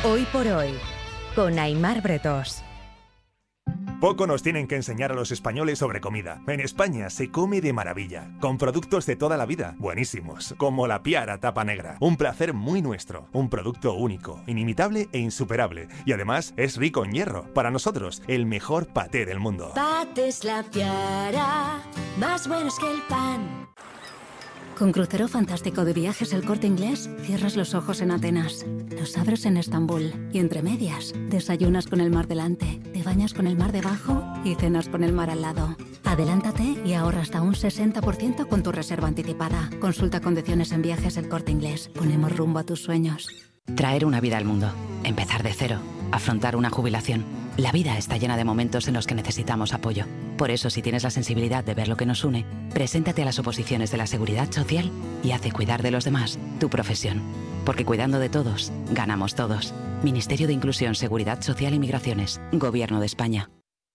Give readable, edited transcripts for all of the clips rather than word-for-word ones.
Hoy por hoy, con Aimar Bretós. Poco nos tienen que enseñar a los españoles sobre comida. En España se come de maravilla, con productos de toda la vida, buenísimos, como la Piara tapa negra. Un placer muy nuestro, un producto único, inimitable e insuperable. Y además es rico en hierro. Para nosotros, el mejor paté del mundo. Patés La Piara, más buenos que el pan. Con crucero fantástico de Viajes El Corte Inglés, cierras los ojos en Atenas, los abres en Estambul y entre medias, desayunas con el mar delante, te bañas con el mar debajo y cenas con el mar al lado. Adelántate y ahorra hasta un 60% con tu reserva anticipada. Consulta condiciones en Viajes El Corte Inglés. Ponemos rumbo a tus sueños. Traer una vida al mundo, empezar de cero, afrontar una jubilación. La vida está llena de momentos en los que necesitamos apoyo. Por eso, si tienes la sensibilidad de ver lo que nos une, preséntate a las oposiciones de la Seguridad Social y haz de cuidar de los demás tu profesión. Porque cuidando de todos, ganamos todos. Ministerio de Inclusión, Seguridad Social y Migraciones. Gobierno de España.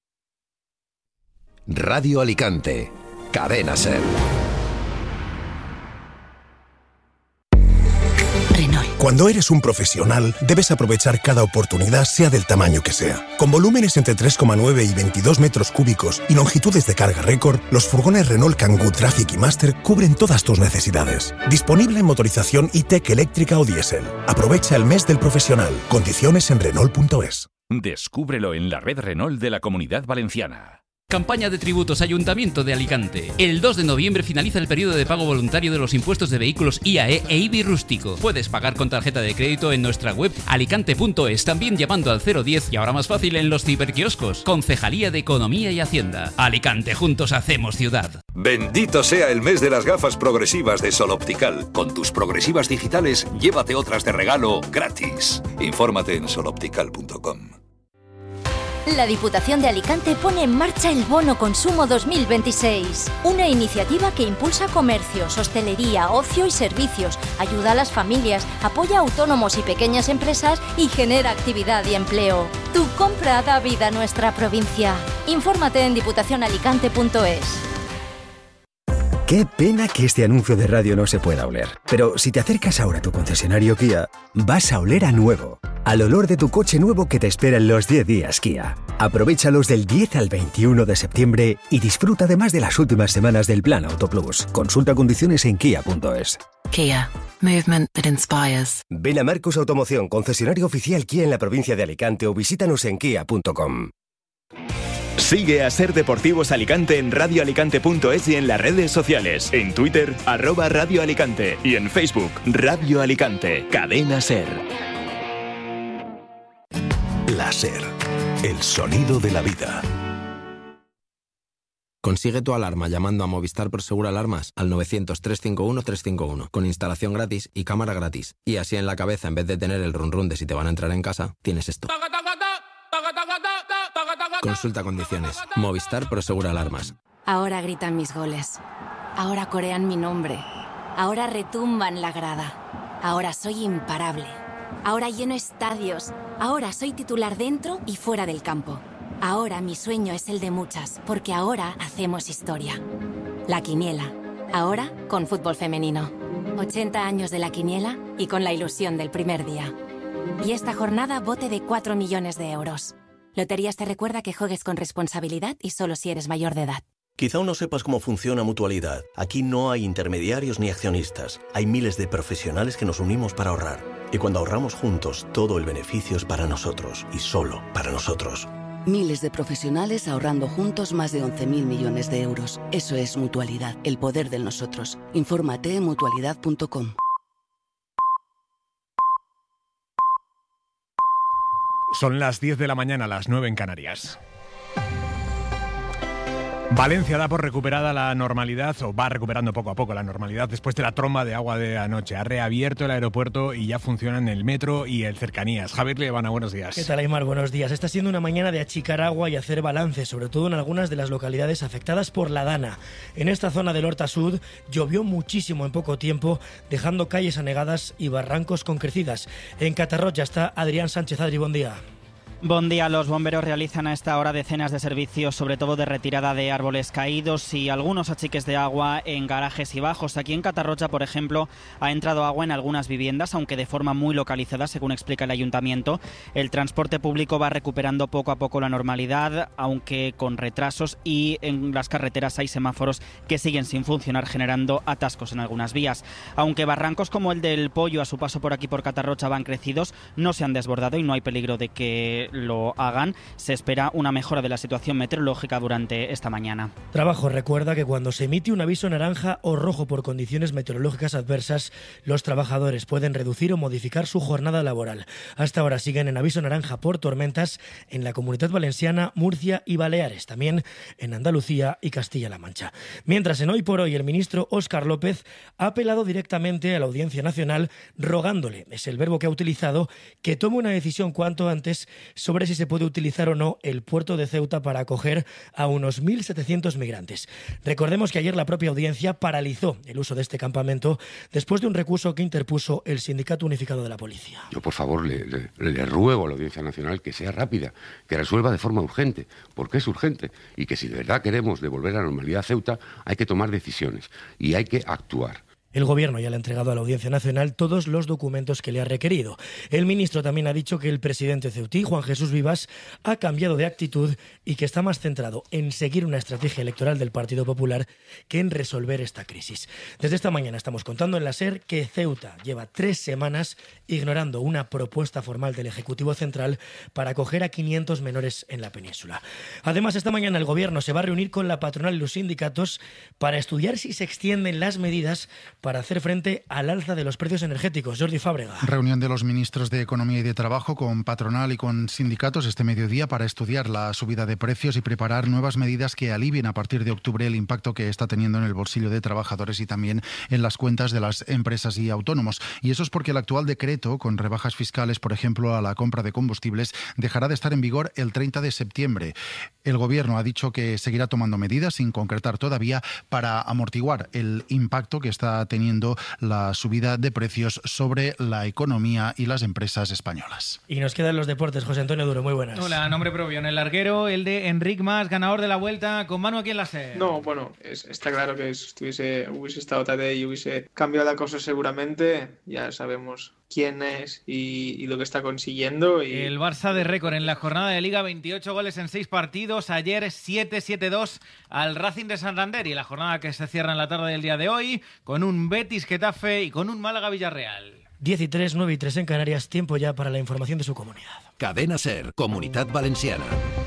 Radio Alicante. Cadena SER. Cuando eres un profesional, debes aprovechar cada oportunidad, sea del tamaño que sea. Con volúmenes entre 3,9 y 22 metros cúbicos y longitudes de carga récord, los furgones Renault Kangoo Traffic y Master cubren todas tus necesidades. Disponible en motorización e-Tech eléctrica o diésel. Aprovecha el mes del profesional. Condiciones en Renault.es. Descúbrelo en la red Renault de la Comunidad Valenciana. Campaña de tributos Ayuntamiento de Alicante. El 2 de noviembre finaliza el periodo de pago voluntario de los impuestos de vehículos IAE e IBI rústico. Puedes pagar con tarjeta de crédito en nuestra web alicante.es, también llamando al 010 y ahora más fácil en los ciberquioscos. Concejalía de Economía y Hacienda. Alicante, juntos hacemos ciudad. Bendito sea el mes de las gafas progresivas de Sol Optical. Con tus progresivas digitales, llévate otras de regalo gratis. Infórmate en soloptical.com. La Diputación de Alicante pone en marcha el Bono Consumo 2026, una iniciativa que impulsa comercios, hostelería, ocio y servicios, ayuda a las familias, apoya a autónomos y pequeñas empresas y genera actividad y empleo. Tu compra da vida a nuestra provincia. Infórmate en diputacionalicante.es. Qué pena que este anuncio de radio no se pueda oler. Pero si te acercas ahora a tu concesionario Kia, vas a oler a nuevo. Al olor de tu coche nuevo que te espera en los 10 días Kia. Aprovéchalos del 10 al 21 de septiembre y disfruta además de las últimas semanas del Plan Auto Plus. Consulta condiciones en kia.es. Kia. Movement that inspires. Ven a Marcos Automoción, concesionario oficial Kia en la provincia de Alicante o visítanos en kia.com. Sigue a Ser Deportivos Alicante en radioalicante.es y en las redes sociales. En Twitter, @Radio Alicante. Y en Facebook, Radio Alicante. Cadena SER. La SER. El sonido de la vida. Consigue tu alarma llamando a Movistar Prosegur Alarmas al 900-351-351 con instalación gratis y cámara gratis. Y así en la cabeza, en vez de tener el run run de si te van a entrar en casa, tienes esto. Consulta condiciones. Movistar Prosegur Alarmas. Ahora gritan mis goles. Ahora corean mi nombre. Ahora retumban la grada. Ahora soy imparable. Ahora lleno estadios. Ahora soy titular dentro y fuera del campo. Ahora mi sueño es el de muchas, porque ahora hacemos historia. La Quiniela. Ahora con fútbol femenino. 80 años de La Quiniela y con la ilusión del primer día. Y esta jornada bote de 4 millones de euros. Loterías te recuerda que juegues con responsabilidad y solo si eres mayor de edad. Quizá aún no sepas cómo funciona Mutualidad. Aquí no hay intermediarios ni accionistas. Hay miles de profesionales que nos unimos para ahorrar. Y cuando ahorramos juntos, todo el beneficio es para nosotros y solo para nosotros. Miles de profesionales ahorrando juntos más de 11.000 millones de euros. Eso es Mutualidad, el poder del nosotros. Infórmate en mutualidad.com. Son las 10 de la mañana, las 9 en Canarias. Valencia da por recuperada la normalidad, o va recuperando poco a poco la normalidad después de la tromba de agua de anoche. Ha reabierto el aeropuerto y ya funcionan el metro y el cercanías. Javier Liebana, buenos días. ¿Qué tal, Aimar? Buenos días. Está siendo una mañana de achicar agua y hacer balance, sobre todo en algunas de las localidades afectadas por la Dana. En esta zona del Horta Sud llovió muchísimo en poco tiempo, dejando calles anegadas y barrancos con crecidas. En Catarroja está Adrián Sánchez. Adri, buen día. Buen día. Los bomberos realizan a esta hora decenas de servicios, sobre todo de retirada de árboles caídos y algunos achiques de agua en garajes y bajos. Aquí en Catarrocha, por ejemplo, ha entrado agua en algunas viviendas, aunque de forma muy localizada, según explica el ayuntamiento. El transporte público va recuperando poco a poco la normalidad, aunque con retrasos, y en las carreteras hay semáforos que siguen sin funcionar, generando atascos en algunas vías. Aunque barrancos como el del Pollo a su paso por aquí por Catarrocha van crecidos, no se han desbordado y no hay peligro de que lo hagan. Se espera una mejora de la situación meteorológica durante esta mañana. Trabajo recuerda que cuando se emite un aviso naranja o rojo por condiciones meteorológicas adversas, los trabajadores pueden reducir o modificar su jornada laboral. Hasta ahora siguen en aviso naranja por tormentas en la Comunidad Valenciana, Murcia y Baleares, también en Andalucía y Castilla-La Mancha. Mientras en Hoy por Hoy el ministro Óscar López ha apelado directamente a la Audiencia Nacional rogándole, es el verbo que ha utilizado, que tome una decisión cuanto antes sobre si se puede utilizar o no el puerto de Ceuta para acoger a unos 1.700 migrantes. Recordemos que ayer la propia audiencia paralizó el uso de este campamento después de un recurso que interpuso el Sindicato Unificado de la Policía. Yo, por favor, le ruego a la Audiencia Nacional que sea rápida, que resuelva de forma urgente, porque es urgente, y que si de verdad queremos devolver la normalidad a Ceuta, hay que tomar decisiones y hay que actuar. El Gobierno ya le ha entregado a la Audiencia Nacional todos los documentos que le ha requerido. El ministro también ha dicho que el presidente ceutí, Juan Jesús Vivas, ha cambiado de actitud y que está más centrado en seguir una estrategia electoral del Partido Popular que en resolver esta crisis. Desde esta mañana estamos contando en la SER que Ceuta lleva 3 semanas ignorando una propuesta formal del Ejecutivo Central para acoger a 500 menores en la península. Además, esta mañana el Gobierno se va a reunir con la patronal y los sindicatos para estudiar si se extienden las medidas para hacer frente al alza de los precios energéticos. Jordi Fábrega. Reunión de los ministros de Economía y de Trabajo con patronal y con sindicatos este mediodía para estudiar la subida de precios y preparar nuevas medidas que alivien a partir de octubre el impacto que está teniendo en el bolsillo de trabajadores y también en las cuentas de las empresas y autónomos. Y eso es porque el actual decreto, con rebajas fiscales, por ejemplo, a la compra de combustibles, dejará de estar en vigor el 30 de septiembre. El Gobierno ha dicho que seguirá tomando medidas, sin concretar todavía, para amortiguar el impacto que está teniendo la subida de precios sobre la economía y las empresas españolas. Y nos quedan los deportes. José Antonio Duro, muy buenas. Hola, nombre propio en el larguero, el de Enric Mas, ganador de la Vuelta, con Manu aquí en la SER. No, bueno, está claro que si hubiese estado Tadej y hubiese cambiado la cosa seguramente, ya sabemos quién es y lo que está consiguiendo. El Barça de récord en la jornada de Liga, 28 goles en 6 partidos. Ayer 7-7-2 al Racing de Santander, y la jornada que se cierra en la tarde del día de hoy con un Betis-Getafe y con un Málaga-Villarreal. 10:03, 9:03 en Canarias, tiempo ya para la información de su comunidad. Cadena SER, Comunidad Valenciana.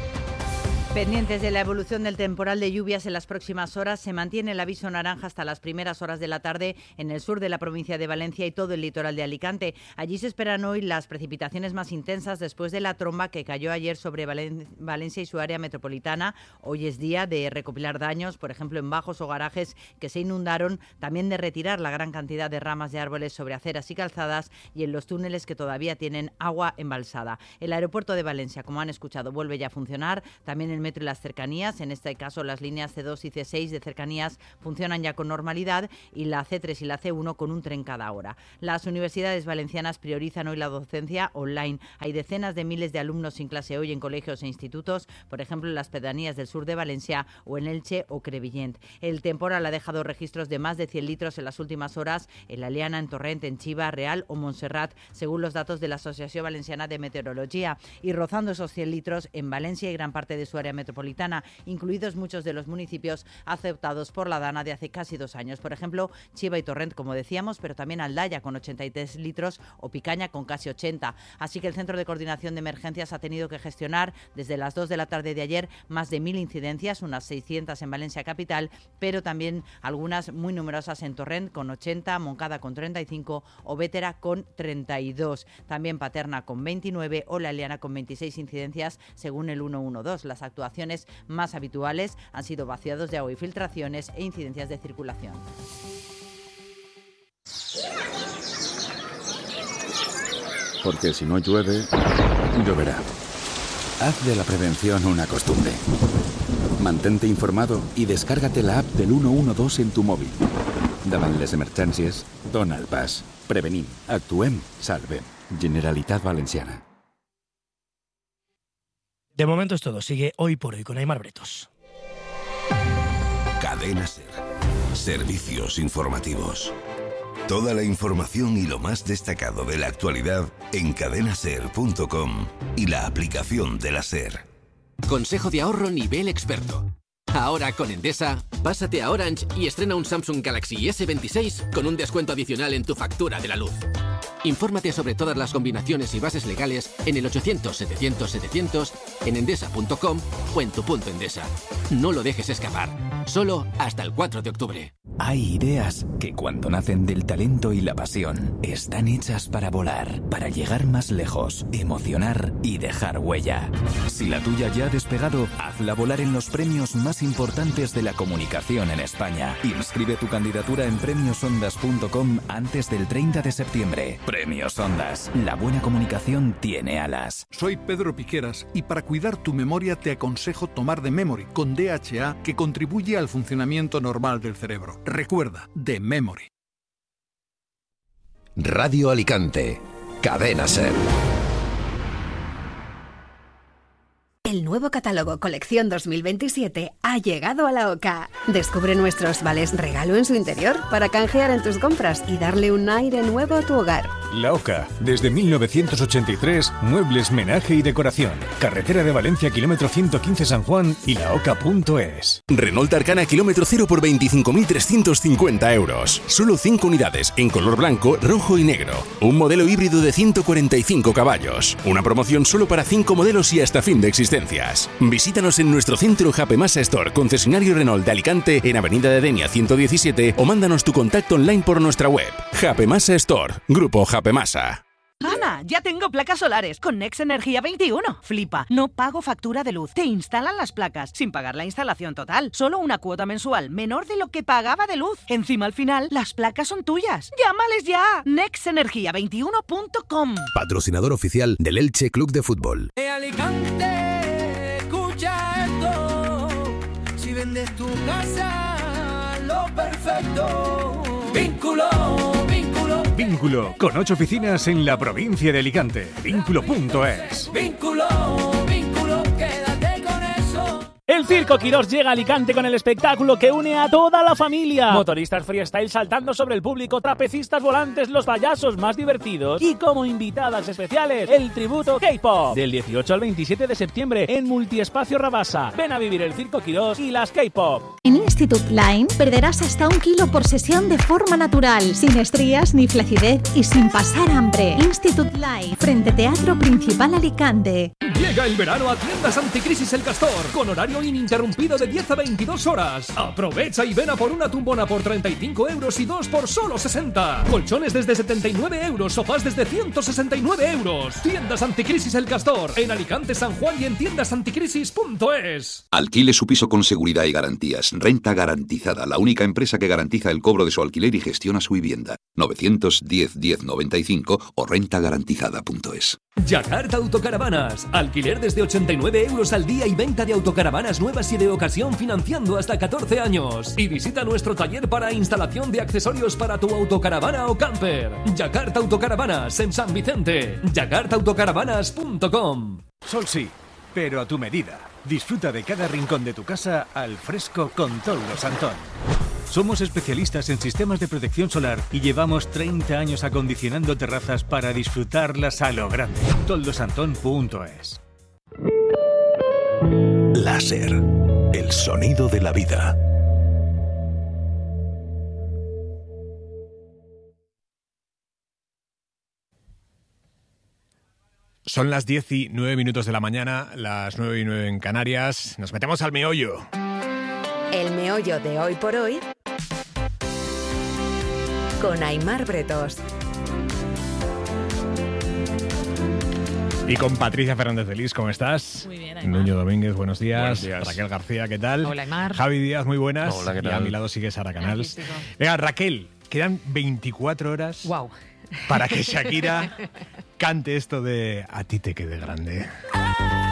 Pendientes de la evolución del temporal de lluvias en las próximas horas, se mantiene el aviso naranja hasta las primeras horas de la tarde en el sur de la provincia de Valencia y todo el litoral de Alicante. Allí se esperan hoy las precipitaciones más intensas después de la tromba que cayó ayer sobre Valencia y su área metropolitana. Hoy es día de recopilar daños, por ejemplo en bajos o garajes que se inundaron, también de retirar la gran cantidad de ramas de árboles sobre aceras y calzadas y en los túneles que todavía tienen agua embalsada. El aeropuerto de Valencia, como han escuchado, vuelve ya a funcionar, también el metro y las cercanías, en este caso las líneas C2 y C6 de cercanías funcionan ya con normalidad y la C3 y la C1 con un tren cada hora. Las universidades valencianas priorizan hoy la docencia online. Hay decenas de miles de alumnos sin clase hoy en colegios e institutos, por ejemplo en las pedanías del sur de Valencia o en Elche o Crevillent. El temporal ha dejado registros de más de 100 litros en las últimas horas en La Liana, en Torrent, en Chiva, Real o Montserrat, según los datos de la Asociación Valenciana de Meteorología, y rozando esos 100 litros en Valencia y gran parte de su área metropolitana, incluidos muchos de los municipios aceptados por la DANA de hace casi 2 años. Por ejemplo, Chiva y Torrent, como decíamos, pero también Aldaya con 83 litros o Picaña con casi 80. Así que el Centro de Coordinación de Emergencias ha tenido que gestionar desde las 2 de la tarde de ayer más de 1.000 incidencias, unas 600 en Valencia capital, pero también algunas muy numerosas en Torrent con 80, Moncada con 35 o Bétera con 32. También Paterna con 29 o La Liana con 26 incidencias según el 112. Las actuaciones más habituales han sido vaciados de agua y filtraciones e incidencias de circulación. Porque si no llueve, lloverá. Haz de la prevención una costumbre. Mantente informado y descárgate la app del 112 en tu móvil. Davant les emergències, dona el pas. Prevenim, actuem, salvem. Generalitat Valenciana. De momento es todo. Sigue Hoy por Hoy con Aimar Bretos. Cadena SER. Servicios informativos. Toda la información y lo más destacado de la actualidad en cadenaser.com y la aplicación de la SER. Consejo de ahorro nivel experto. Ahora con Endesa, pásate a Orange y estrena un Samsung Galaxy S26 con un descuento adicional en tu factura de la luz. Infórmate sobre todas las combinaciones y bases legales en el 800-700-700, en endesa.com o en tu punto Endesa. No lo dejes escapar. Solo hasta el 4 de octubre. Hay ideas que cuando nacen del talento y la pasión, están hechas para volar, para llegar más lejos, emocionar y dejar huella. Si la tuya ya ha despegado, hazla volar en los premios más importantes de la comunicación en España. Inscribe tu candidatura en premiosondas.com antes del 30 de septiembre. Premios Ondas. La buena comunicación tiene alas. Soy Pedro Piqueras y para cuidar tu memoria te aconsejo tomar The Memory con DHA, que contribuye al funcionamiento normal del cerebro. Recuerda, The Memory. Radio Alicante. Cadena SER. El nuevo catálogo Colección 2027 ha llegado a la OCA. Descubre nuestros vales regalo en su interior para canjear en tus compras y darle un aire nuevo a tu hogar. La OCA, desde 1983, muebles, menaje y decoración. Carretera de Valencia, kilómetro 115 San Juan y laoca.es. Renault Arcana kilómetro 0 por 25.350 euros. Solo 5 unidades en color blanco, rojo y negro. Un modelo híbrido de 145 caballos. Una promoción solo para 5 modelos y hasta fin de existencia. Visítanos en nuestro centro Japemasa Store, concesionario Renault de Alicante, en Avenida de Denia 117, o mándanos tu contacto online por nuestra web. Japemasa Store, Grupo Japemasa. Ana, ya tengo placas solares con Nex Energía 21. Flipa, no pago factura de luz. Te instalan las placas sin pagar la instalación total. Solo una cuota mensual menor de lo que pagaba de luz. Encima, al final, las placas son tuyas. ¡Llámales ya! nexenergia21.com. Patrocinador oficial del Elche Club de Fútbol. Alicante, escucha esto. Si vendes tu casa, lo perfecto. Vínculo. Vínculo, con 8 oficinas en la provincia de Alicante. Vínculo.es. Vínculo, quédate con eso. El Circo Quirós llega a Alicante con el espectáculo que une a toda la familia. Motoristas freestyle saltando sobre el público, trapecistas volantes, los payasos más divertidos y como invitadas especiales, el tributo K-Pop. Del 18 al 27 de septiembre en Multiespacio Rabasa. Ven a vivir el Circo Quirós y las K-Pop. En Institut Line perderás hasta 1 kilo por sesión de forma natural, sin estrías ni flacidez y sin pasar hambre. Institut Line, frente Teatro Principal Alicante. Llega el verano a Tiendas Anticrisis El Castor, con horario ininterrumpido de 10 a 22 horas. Aprovecha y ven a por una tumbona por 35 euros y 2 por solo 60. Colchones desde 79 euros, sofás desde 169 euros. Tiendas Anticrisis El Castor, en Alicante, San Juan y en tiendasanticrisis.es. Alquile su piso con seguridad y garantías. Renta Garantizada, la única empresa que garantiza el cobro de su alquiler y gestiona su vivienda. 910 1095 o rentagarantizada.es. Yakarta Autocaravanas. Alquiler desde 89 euros al día y venta de autocaravanas nuevas y de ocasión financiando hasta 14 años. Y visita nuestro taller para instalación de accesorios para tu autocaravana o camper. Yakarta Autocaravanas en San Vicente. yakartaautocaravanas.com. Sol sí, pero a tu medida. Disfruta de cada rincón de tu casa al fresco con Toldos Antón. Somos especialistas en sistemas de protección solar y llevamos 30 años acondicionando terrazas para disfrutarlas a lo grande. toldosantón.es. Láser, el sonido de la vida. Son las 10:09 de la mañana, las 9:09 en Canarias. Nos metemos al meollo. El meollo de Hoy por Hoy con Aimar Bretos. Y con Patricia Fernández de Lis, ¿cómo estás? Muy bien, Aimar. Nuño Domínguez, buenos días. Buenos días. Raquel García, ¿qué tal? Hola, Aimar. Javi Díaz, muy buenas. Hola, ¿qué tal? Y a mi lado sigue Sara Canals. Venga, Raquel, quedan 24 horas para que Shakira cante esto de A ti te quede grande.